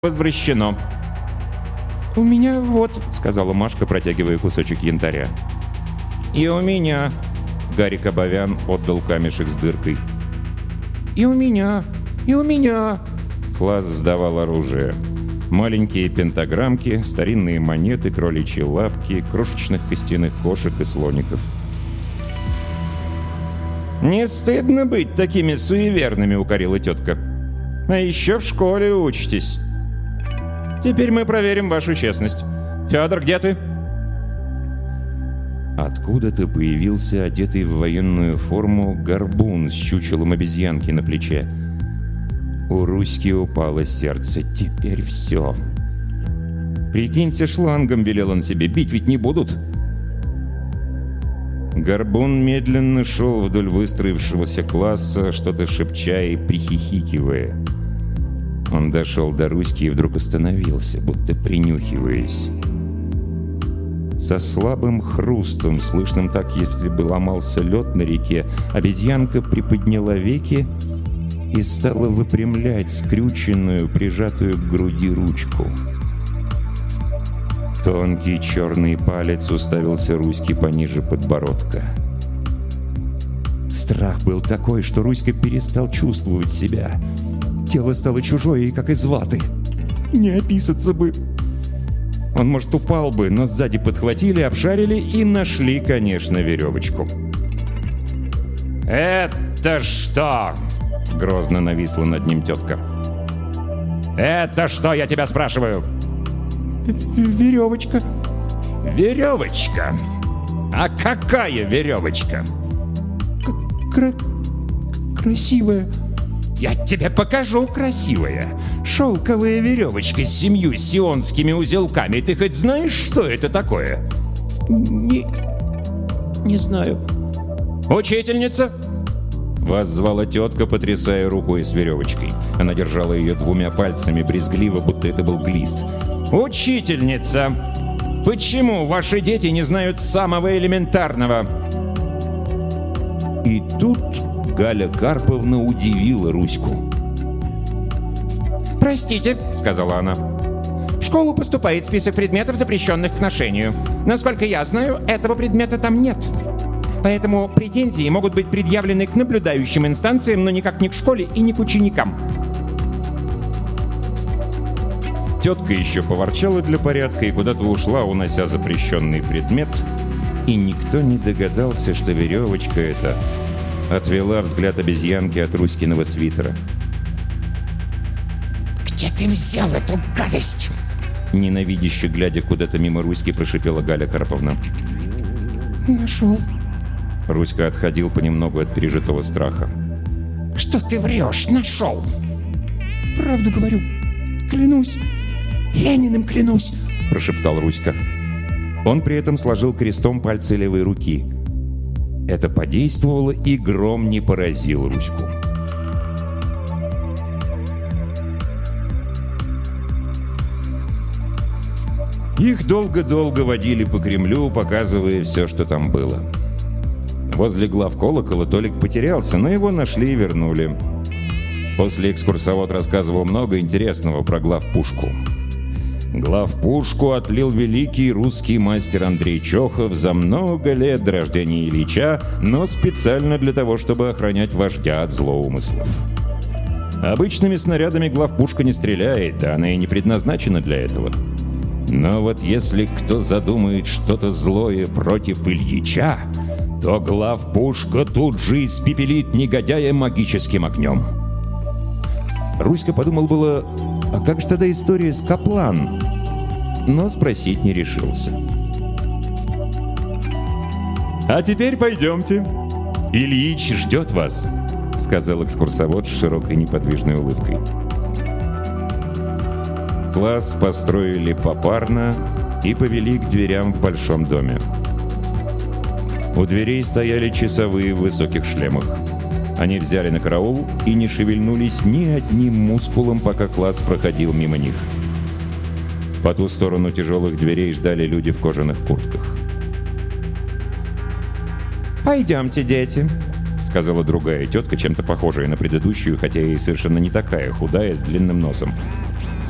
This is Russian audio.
возвращено». «У меня вот», — сказала Машка, протягивая кусочек янтаря. «И у меня», — Гарик Абовян отдал камешек с дыркой. «И у меня, и у меня». Класс сдавал оружие. Маленькие пентаграммки, старинные монеты, кроличьи лапки, крошечных костяных кошек и слоников. «Не стыдно быть такими суеверными», — укорила тетка. «А еще в школе учитесь. Теперь мы проверим вашу честность. Федор, где ты?» Откуда-то появился одетый в военную форму горбун с чучелом обезьянки на плече. У Руськи упало сердце. Теперь все. «Прикинься, шлангом», — велел он себе, — «бить ведь не будут». Горбун медленно шел вдоль выстроившегося класса, что-то шепча и прихихикивая. Он дошел до Руськи и вдруг остановился, будто принюхиваясь. Со слабым хрустом, слышным так, если бы ломался лед на реке, обезьянка приподняла веки и стала выпрямлять скрюченную, прижатую к груди ручку. Тонкий черный палец уставился Руське пониже подбородка. Страх был такой, что Руська перестал чувствовать себя. Тело стало чужое и как из ваты. Не описаться бы. Он, может, упал бы, но сзади подхватили, обшарили и нашли, конечно, веревочку. «Это что?» — грозно нависла над ним тетка. «Это что, я тебя спрашиваю?» «Веревочка». «Веревочка? А какая веревочка?» Красивая». «Я тебе покажу, красивая. Шелковая веревочка с 7 сионскими узелками. Ты хоть знаешь, что это такое?» Не знаю». «Учительница?» Вас звала тетка, потрясая рукой с веревочкой. Она держала ее 2 пальцами, брезгливо, будто это был глист. «Учительница! Почему ваши дети не знают самого элементарного?» И тут Галя Карповна удивила Руську. «Простите», — сказала она. «В школу поступает список предметов, запрещенных к ношению. Насколько я знаю, этого предмета там нет. Поэтому претензии могут быть предъявлены к наблюдающим инстанциям, но никак не к школе и не к ученикам». Тетка еще поворчала для порядка и куда-то ушла, унося запрещенный предмет, и никто не догадался, что веревочка эта отвела взгляд обезьянки от Руськиного свитера. «Где ты взял эту гадость?» Ненавидяще глядя куда-то мимо Руськи, прошипела Галя Карповна. «Нашел». Руська отходил понемногу от пережитого страха. «Что ты врешь? Нашел!» «Правду говорю. Клянусь. Лениным клянусь!» Прошептал Руська. Он при этом сложил крестом пальцы левой руки. Это подействовало, и гром не поразил Руську. Их долго-долго водили по Кремлю, показывая все, что там было. Возле главколокола Толик потерялся, но его нашли и вернули. После экскурсовод рассказывал много интересного про главпушку. Главпушку отлил великий русский мастер Андрей Чохов за много лет до рождения Ильича, но специально для того, чтобы охранять вождя от злоумыслов. Обычными снарядами главпушка не стреляет, да она и не предназначена для этого. Но вот если кто задумает что-то злое против Ильича, то главпушка тут же испепелит негодяя магическим огнем. Руська подумал было, а как же тогда история с Каплан? Но спросить не решился. «А теперь пойдемте. Ильич ждет вас», — сказал экскурсовод с широкой неподвижной улыбкой. Класс построили попарно и повели к дверям в большом доме. У дверей стояли часовые в высоких шлемах. Они взяли на караул и не шевельнулись ни одним мускулом, пока класс проходил мимо них. По ту сторону тяжелых дверей ждали люди в кожаных куртках. «Пойдемте, дети», — сказала другая тетка, чем-то похожая на предыдущую, хотя и совершенно не такая, худая, с длинным носом.